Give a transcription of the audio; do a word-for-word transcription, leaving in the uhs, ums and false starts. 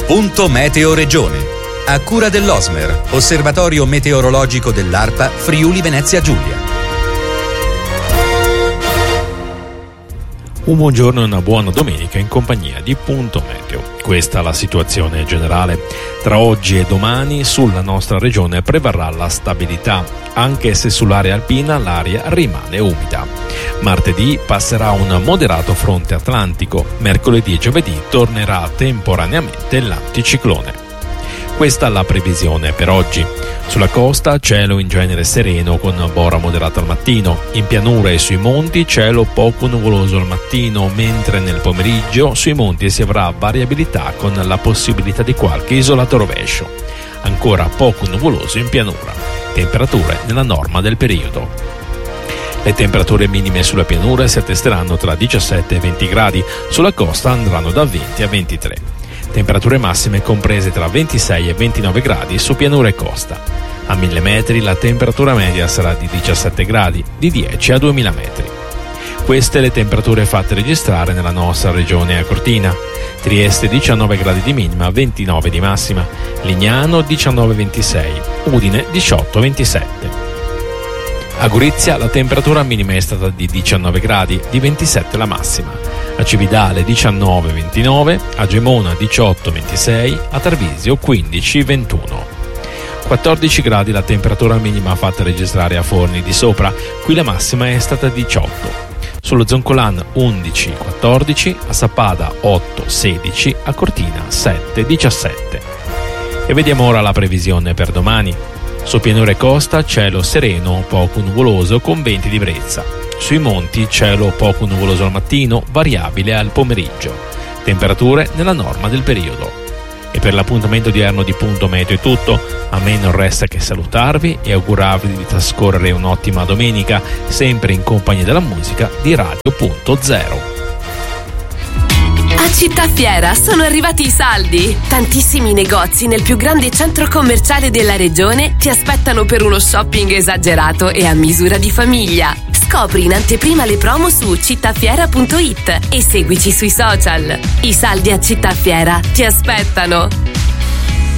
Punto Meteo Regione. A cura dell'Osmer, Osservatorio Meteorologico dell'ARPA Friuli Venezia Giulia. Un buongiorno e una buona domenica in compagnia di Punto Meteo. Questa è la situazione generale. Tra oggi e domani sulla nostra regione prevarrà la stabilità, anche se sull'area alpina l'aria rimane umida. Martedì passerà un moderato fronte atlantico. Mercoledì e giovedì tornerà temporaneamente l'anticiclone. Questa è la previsione per oggi. Sulla costa cielo in genere sereno con bora moderata al mattino, in pianura e sui monti cielo poco nuvoloso al mattino, mentre nel pomeriggio sui monti si avrà variabilità con la possibilità di qualche isolato rovescio. Ancora poco nuvoloso in pianura. Temperature nella norma del periodo. Le temperature minime sulla pianura si attesteranno tra diciassette e venti gradi, sulla costa andranno da venti a ventitré. Temperature massime comprese tra ventisei e ventinove gradi su pianura e costa. A mille metri la temperatura media sarà di diciassette gradi, di dieci a duemila metri. Queste le temperature fatte registrare nella nostra regione a Cortina. Trieste diciannove gradi di minima, ventinove di massima. Lignano diciannove ventisei. Udine diciotto ventisette. A Gorizia la temperatura minima è stata di diciannove gradi, di ventisette la massima. A Cividale diciannove ventinove, a Gemona diciotto ventisei, a Tarvisio quindici ventuno. quattordici gradi la temperatura minima fatta registrare a Forni di Sopra, qui la massima è stata diciotto. Sullo Zoncolan undici quattordici, a Sappada otto sedici, a Cortina sette diciassette. E vediamo ora la previsione per domani. Su pianura e costa cielo sereno, poco nuvoloso con venti di brezza. Sui monti cielo poco nuvoloso al mattino, variabile al pomeriggio. Temperature nella norma del periodo. E per l'appuntamento odierno di Punto Meteo è tutto. A me non resta che salutarvi e augurarvi di trascorrere un'ottima domenica, sempre in compagnia della musica di Radio Punto Zero. A Città Fiera sono arrivati i saldi. Tantissimi negozi nel più grande centro commerciale della regione ti aspettano per uno shopping esagerato e a misura di famiglia. Scopri in anteprima le promo su cittafiera punto it e seguici sui social. I saldi a Città Fiera ti aspettano.